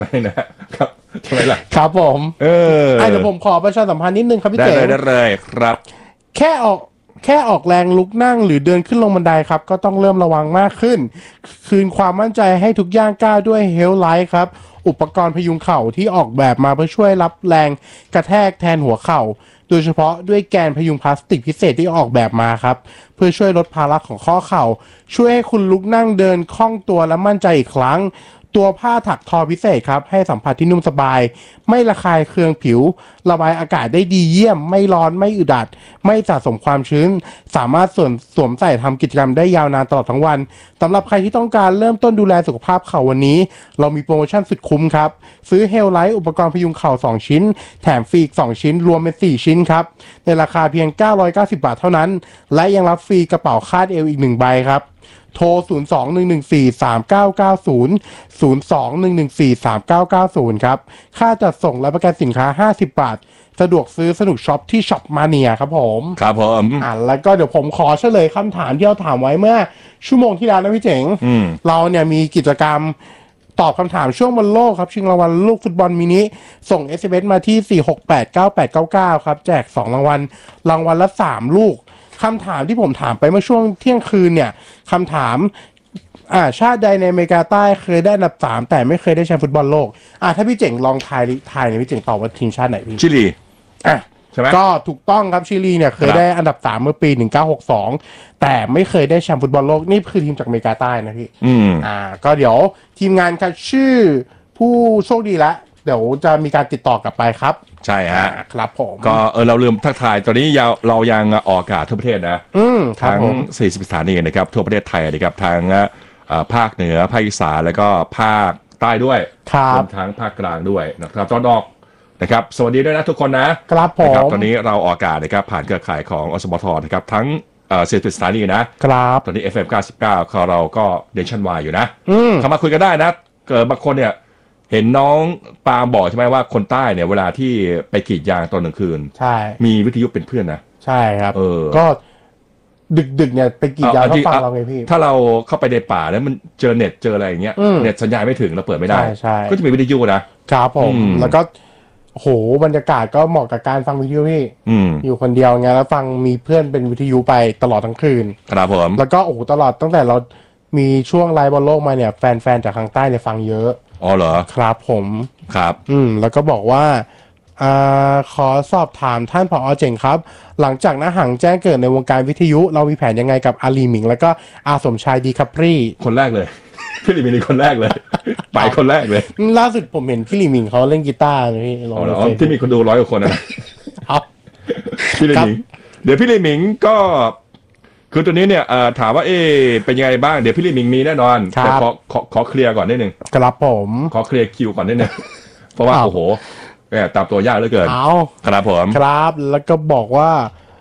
ไม่นะครับทำไมล่ะครับผมเดี๋ยวผมขอประชาสัมพันธ์นิดนึงครับพี่เจ๋งได้เลยครับแค่ออกแรงลุกนั่งหรือเดินขึ้นลงบันไดครับก็ต้องเริ่มระวังมากขึ้นคืนความมั่นใจให้ทุกย่างก้าวด้วย Health Light ครับอุปกรณ์พยุงเข่าที่ออกแบบมาเพื่อช่วยรับแรงกระแทกแทนหัวเข่าโดยเฉพาะด้วยแกนพยุงพลาสติกพิเศษที่ออกแบบมาครับเพื่อช่วยลดภาระของข้อเข่าช่วยให้คุณลุกนั่งเดินคล่องตัวและมั่นใจอีกครั้งตัวผ้าถักทอพิเศษครับให้สัมผัสที่นุ่มสบายไม่ระคายเคืองผิวระบายอากาศได้ดีเยี่ยมไม่ร้อนไม่อึดอัดไม่สะสมความชื้นสามารถสวมใส่ทำกิจกรรมได้ยาวนานตลอดทั้งวันสำหรับใครที่ต้องการเริ่มต้นดูแลสุขภาพเข่าวันนี้เรามีโปรโมชั่นสุดคุ้มครับซื้อ Health Light อุปกรณ์พยุงเข่า2ชิ้นแถมฟรีอีก2ชิ้นรวมเป็น4ชิ้นครับในราคาเพียง990 บาทเท่านั้นและยังรับฟรีกระเป๋าคาดเอวอีก1ใบครับโทร 02-114-3990 02-114-3990 ครับค่าจัดส่งและประกันสินค้า50 บาทสะดวกซื้อสนุกช็อปที่ช็อปมาเนียครับผมครับผมแล้วก็เดี๋ยวผมขอเฉลยคำถามที่เราถามไว้เมื่อชั่วโมงที่แล้วนะพี่เจ๋งเราเนี่ยมีกิจกรรมตอบคำถามช่วงบอลโลกครับชิงรางวัลลูกฟุตบอลมินิส่ง SMS มาที่ 4689899 ครับแจก2รางวัลละ3ลูกคำถามที่ผมถามไปเมื่อช่วงเที่ยงคืนเนี่ยคำถามชาติใดในอเมริกาใต้เคยได้อันดับ3แต่ไม่เคยได้แชมป์ฟุตบอลโลกถ้าพี่เจ๋งลองทายเนี่ยพี่เจ๋งตอบว่าทีมชาติไหนพี่ชิลีใช่ไหมก็ถูกต้องครับชิลีเนี่ยเคยได้อันดับ3เมื่อปี1962แต่ไม่เคยได้แชมป์ฟุตบอลโลกนี่คือทีมจากอเมริกาใต้นะพี่ก็เดี๋ยวทีมงานครับชื่อผู้โชคดีแล้วเดี๋ยวจะมีการติดต่อกลับไปครับใช่ฮะครับผมก็เราลืมทักทายตอนนี้เรายังออกอากาศทั่วประเทศนะทั้ง40 สถานีนะครับทั่วประเทศไทยนะครับทางภาคเหนือภาคอีสานแล้วก็ภาคใต้ด้วยรวมทั้งภาคกลางด้วยนะครับตอนออกนะครับสวัสดีด้วยนะทุกคนนะครับผมตอนนี้เราออกอากาศนะครับผ่านเครือข่ายของอสมทนะครับทั้ง40 สถานีนะครับตอนนี้ FM 99ของเราก็เดชั่นวายอยู่นะเข้ามาคุยกันได้นะเกิดบางคนเนี่ยเห็นน้องปาล์มบอกใช่ไหมว่าคนใต้เนี่ยเวลาที่ไปกรีดยางตอนกลางคืนใช่มีวิทยุเป็นเพื่อนนะใช่ครับก็ดึกเนี่ยไปกรีดยางเขาฟังเราไงพี่ถ้าเราเข้าไปในป่าแล้วมันเจอเน็ตเจออะไรอย่างเงี้ยเน็ตสัญญาณไม่ถึงเราเปิดไม่ได้ก็จะมีวิทยุนะครับผมแล้วก็โหบรรยากาศก็เหมาะกับการฟังวิทยุพี่อยู่คนเดียวไงแล้วฟังมีเพื่อนเป็นวิทยุไปตลอดทั้งคืนครับผมแล้วก็ตลอดตั้งแต่เรามีช่วงไลฟ์บอลโลกมาเนี่ยแฟนจากทางใต้เนี่ยฟังเยอะอ๋อเหรอครับผมครับแล้วก็บอกว่าขอสอบถามท่านผอ.เจ๋งครับหลังจากหังแจ้งเกิดในวงการวิทยุเรามีแผนยังไงกับอาลีหมิงแล้วก็อาสมชายดีคัพรี่คนแรกเลยพี่ลีมิงคนแรกเลยไปคนแรกเลยล่าสุดผมเห็นพี่ลีมิงเขาเล่นกีตาร์นี่ที่มีคนดู100 กว่าคนนะครับพี่ลีมิงเดี๋ยวพี่ลีมิงก็คือตัวนี้เนี่ยถามว่าเป็นยังไงบ้างเดี๋ยวพี่ลีมิงมีแน่นอนแต่ขอเคลียร์ก่อนนิดนึงครับผมขอเคลียร์คิวก่อนนิดนึงเพราะว่าโอ้โหตามตัวยากเหลือเกินครับผมครับแล้วก็บอกว่า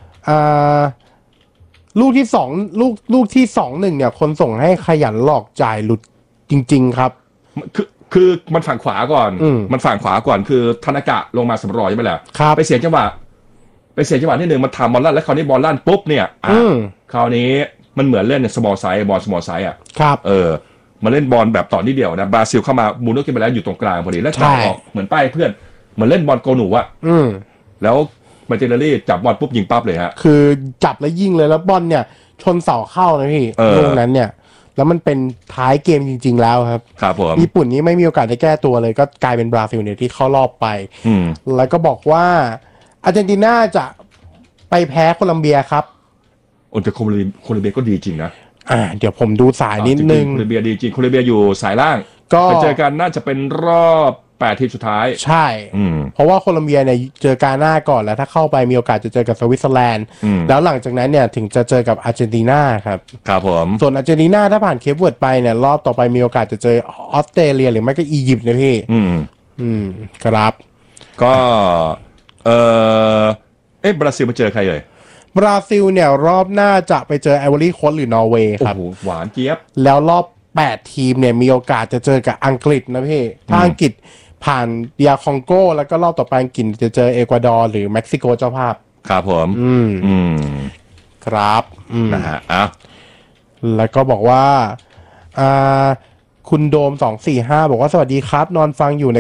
ลูกที่2-1เนี่ยคนส่งให้ขยันหลอกจ่ายหลุดจริงๆครับคือมันฝั่งขวาก่อนมันฝั่งขวาก่อนคือธนากะลงมาสำรอยใช่ไหมล่ะไปเสียจังหวะนิดนึงมันทำบอลลั่นแล้วคราวนี้บอลลั่นปุ๊บเนี่ยคราวนี้มันเหมือนเล่นสมอลไซส์บอลสมอลไซส์ครับมาเล่นบอลแบบต่อนิดเดียวนะบราซิลเข้ามาบูโน่ขึ้นไปแล้วอยู่ตรงกลางพอดีแล้วจ่ายออกเหมือนป้ายเพื่อนเหมือนเล่นบอลโกหนูแล้วมาเจเนอรี่จับบอลปุ๊บยิงปั๊บเลยฮะคือจับแล้วยิงเลยแล้วบอลเนี่ยชนเสาเข้านะพี่ลูกนั้นเนี่ยแล้วมันเป็นท้ายเกมจริงๆแล้วครับครับผมญี่ปุ่นนี้ไม่มีโอกาสได้แก้ตัวเลยก็กลายเป็นบราซิลเนี่ยที่เข้ารอบไปแล้วก็บอกว่าอาร์เจนตินาจะไปแพ้โคลัมเบียครับแต่โคลัมเบียก็ดีจริงนะเดี๋ยวผมดูสายนิดนึงโคลัมเบียดีจริงโคลัมเบียอยู่สายล่างก็ไปเจอกันน่าจะเป็นรอบ8 ทีมสุดท้ายใช่เพราะว่าโคลัมเบียเนี่ยเจอกาน่าก่อนแล้วถ้าเข้าไปมีโอกาสจะเจอกับสวิตเซอร์แลนด์แล้วหลังจากนั้นเนี่ยถึงจะเจอกับอาร์เจนตินาครับครับผมส่วนอาร์เจนตินาถ้าผ่านเคปเวิร์ดไปเนี่ยรอบต่อไปมีโอกาสจะเจอออสเตรเลียหรือไม่ก็อียิปต์นะพี่ครับก็บราซิลมาเจอใครเลยบราซิลเนี่ยรอบหน้าจะไปเจอไอวอรี่โคสต์หรือนอร์เวย์ครับโอ้โหหวานเจี๊ยบแล้วรอบ8 ทีมเนี่ยมีโอกาสจะเจอกับอังกฤษนะพี่ถ้าอังกฤษผ่านเดียคองโกแล้วก็รอบต่อไปอังกฤษจะเจอเอกวาดอร์หรือเม็กซิโกเจ้าภาพครับผมครับนะฮะแล้วก็บอกว่าคุณโดม245บอกว่าสวัสดีครับนอนฟังอยู่ใน